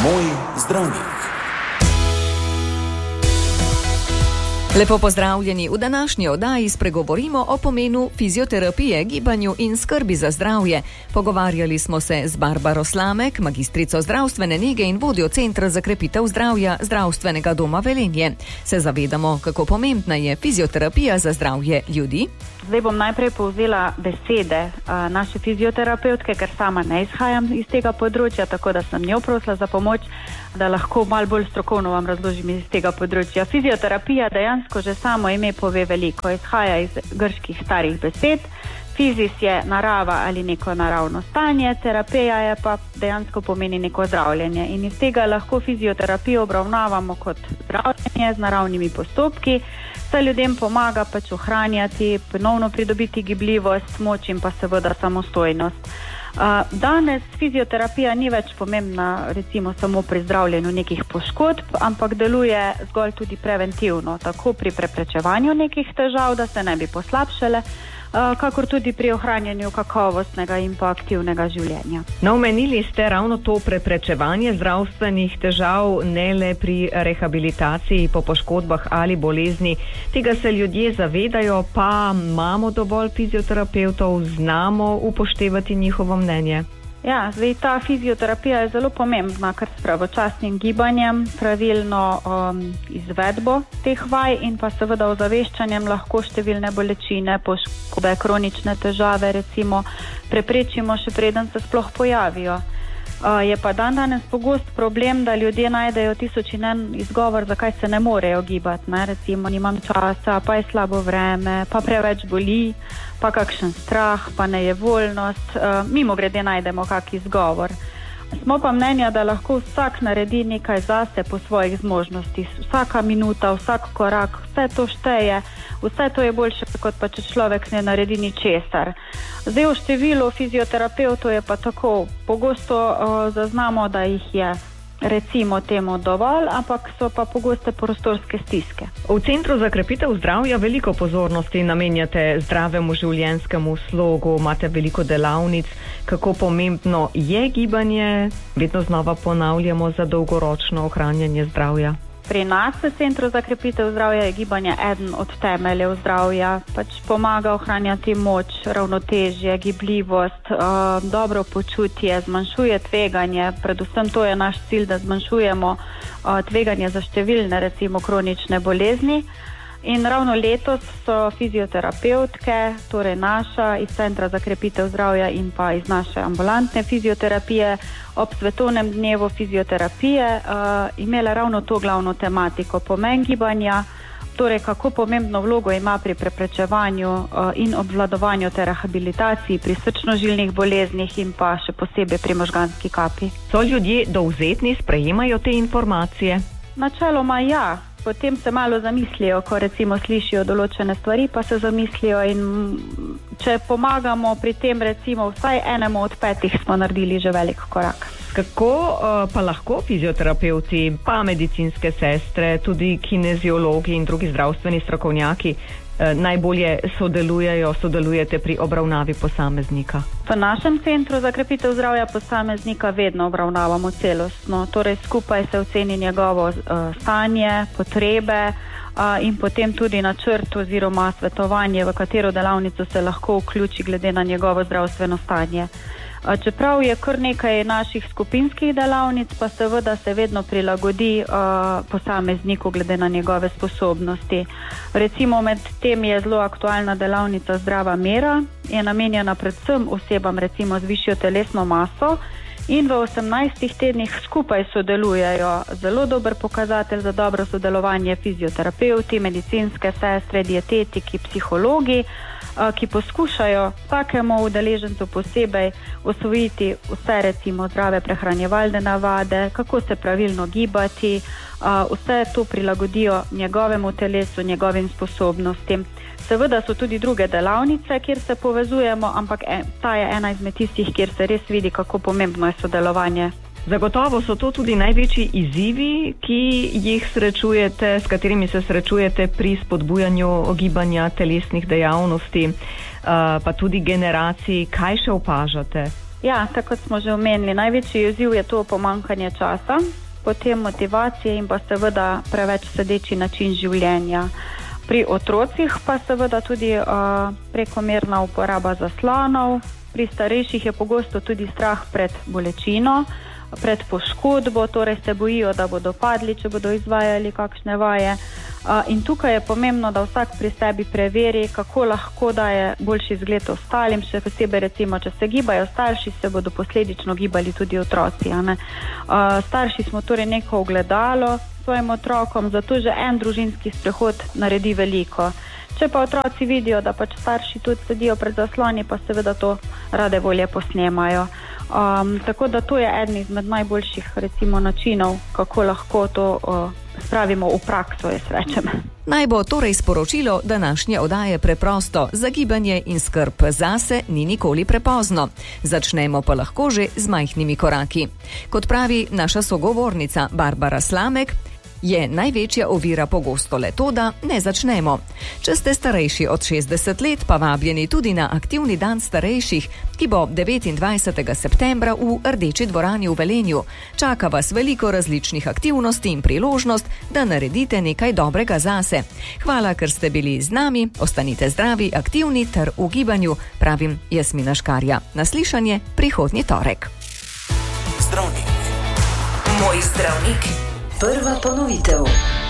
Moj zdravnik. Lepo pozdravljeni. V današnji oddaji spregovorimo o pomenu fizioterapije, gibanju in skrbi za zdravje. Pogovarjali smo se z Barbaro Slamek, magistrico zdravstvene nege in vodjo Centra za krepitev zdravja Zdravstvenega doma Velenje. Se zavedamo, kako pomembna je fizioterapija za zdravje ljudi? Zdaj bom najprej povzela besede naše fizioterapevtke, ker sama ne izhajam iz tega področja, tako da sem njo prosila za pomoč, da lahko malo bolj strokovno vam razložim iz tega področja. Fizioterapija dejansko že samo ime pove veliko, izhaja iz grških starih besed. Fizis je narava ali neko naravno stanje, terapija je pa dejansko pomeni neko zdravljenje. In iz tega lahko fizioterapijo obravnavamo kot zdravljenje z naravnimi postopki, saj ljudem pomaga pač ohranjati, ponovno pridobiti gibljivost, moč in pa seveda samostojnost. Danes fizioterapija ni več pomembna recimo samo pri zdravljenju nekih poškodb, ampak deluje zgolj tudi preventivno, tako pri preprečevanju nekih težav, da se ne bi poslabšale, kakor tudi pri ohranjanju kakovostnega in pa aktivnega življenja. No, omenili ste ravno to preprečevanje zdravstvenih težav, ne le pri rehabilitaciji po poškodbah ali bolezni. Tega se ljudje zavedajo, pa imamo dovolj fizioterapevtov, znamo upoštevati njihovo mnenje? Ja, zdaj ta fizioterapija je zelo pomembna, ker s pravočasnim gibanjem, pravilno izvedbo teh vaj in pa seveda ozaveščanjem lahko številne bolečine, poškodbe, kronične težave recimo preprečimo še preden se sploh pojavijo. Je pa danes pogost problem, da ljudje najdejo tisoč in en izgovor, zakaj se ne morejo gibati. Recimo, nimam časa, pa je slabo vreme, pa preveč boli, pa kakšen strah, pa nejevoljnost. Mimogrede najdemo kak izgovor. Smo pa mnenja, da lahko vsak naredi nekaj zase po svojih zmožnostih. Vsaka minuta, vsak korak, vse to šteje, vse to je boljše, kot pa če človek ne naredi ničesar. Zdaj v številu fizioterapevtov je pa tako, pogosto zaznamo, da jih je recimo temu dovolj, ampak so pa pogoste prostorske stiske. V Centru za krepitev zdravja veliko pozornosti namenjate zdravemu življenjskemu slogu, imate veliko delavnic. Kako pomembno je gibanje? Vedno znova ponavljamo za dolgoročno ohranjanje zdravja. Pri nas v Centru za krepitev zdravja je gibanje eden od temeljev zdravja. Pač pomaga ohranjati moč, ravnotežje, gibljivost, dobro počutje, zmanjšuje tveganje. Predvsem to je naš cilj, da zmanjšujemo tveganje za številne recimo kronične bolezni. In ravno letos so fizioterapevtke, torej naša iz Centra za krepitev zdravja in pa iz naše ambulantne fizioterapije ob svetovnem dnevu fizioterapije imele ravno to glavno tematiko, pomen gibanja, torej kako pomembno vlogo ima pri preprečevanju in obvladovanju ter rehabilitaciji pri srčno-žilnih boleznih in pa še posebej pri možganski kapi. So ljudje dovzetni, sprejemajo te informacije? Načeloma ja. Potem se malo zamislijo, ko recimo slišijo določene stvari, pa se zamislijo in če pomagamo pri tem recimo vsaj enemu od 5 smo naredili že velik korak. Kako pa lahko fizioterapevti, pa medicinske sestre, tudi kineziologi in drugi zdravstveni strokovnjaki najbolje sodelujete pri obravnavi posameznika? V našem Centru za krepitev zdravja posameznika vedno obravnavamo celostno, torej skupaj se oceni njegovo stanje, potrebe in potem tudi načrt oziroma svetovanje, v katero delavnico se lahko vključi glede na njegovo zdravstveno stanje. Čeprav je kar nekaj naših skupinskih delavnic, pa seveda se vedno prilagodi posamezniku glede na njegove sposobnosti. Recimo med tem je zelo aktualna delavnica Zdrava mera, je namenjena predvsem osebam recimo z višjo telesno maso in v 18 tednih skupaj sodelujejo. Zelo dober pokazatelj za dobro sodelovanje fizioterapevti, medicinske sestre, dietetiki, psihologi, ki poskušajo vsakemu udeležencu posebej osvojiti vse recimo zdrave prehranjevalne navade, kako se pravilno gibati, vse to prilagodijo njegovemu telesu, njegovim sposobnostim. Seveda so tudi druge delavnice, kjer se povezujemo, ampak ta je ena izmed tistih, kjer se res vidi, kako pomembno je sodelovanje. Zagotovo so to tudi največji izzivi, ki jih srečujete, s katerimi se srečujete pri spodbujanju gibanja, telesnih dejavnosti, pa tudi generacij. Kaj še opažate? Ja, tako kot smo že omenili, največji izziv je to pomanjkanje časa, potem motivacije in pa seveda preveč sedeči način življenja. Pri otrocih pa seveda tudi prekomerna uporaba zaslonov, pri starejših je pogosto tudi strah pred bolečino, pred poškodbo, torej se bojijo, da bodo padli, če bodo izvajali kakšne vaje. In tukaj je pomembno, da vsak pri sebi preveri, kako lahko daje boljši zgled ostalim, še posebej recimo, če se gibajo starši, se bodo posledično gibali tudi otroci. Starši smo torej neko ogledalo svojim otrokom, zato že en družinski sprehod naredi veliko. Če pa otroci vidijo, da pač starši tudi sedijo pred zasloni, pa seveda to rade volje posnemajo. Tako da to je eden izmed najboljših recimo načinov, kako lahko to spravimo v prakso, jaz rečem. Naj bo torej sporočilo današnje oddaje preprosto. Za gibanje in skrb zase ni nikoli prepozno. Začnemo pa lahko že z majhnimi koraki. Kot pravi naša sogovornica Barbara Slamek, je največja ovira pogosto le to, da ne začnemo. Če ste starejši od 60 let, pa vabljeni tudi na aktivni dan starejših, ki bo 29. septembra v Rdeči dvorani v Velenju. Čaka vas veliko različnih aktivnosti in priložnost, da naredite nekaj dobrega zase. Hvala, ker ste bili z nami, ostanite zdravi, aktivni ter v gibanju, pravim Jasmina Škarja. Naslišanje prihodnji torek. Zdravnik. Moj zdravnik. Prva ponovitev.